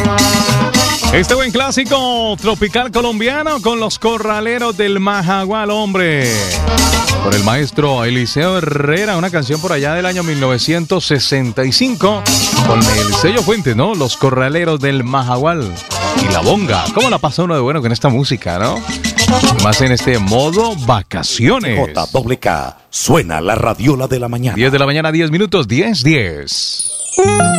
Este buen clásico tropical colombiano con los Corraleros del Majagual, hombre. Con el maestro Eliseo Herrera, una canción por allá del año 1965. Con el sello Fuentes, ¿no? Los Corraleros del Majagual. Y la bonga. ¿Cómo la pasa uno de bueno con esta música, no? Más en este modo vacaciones. JWK, suena la radiola de la mañana. 10 de la mañana, 10 minutos, 10:10.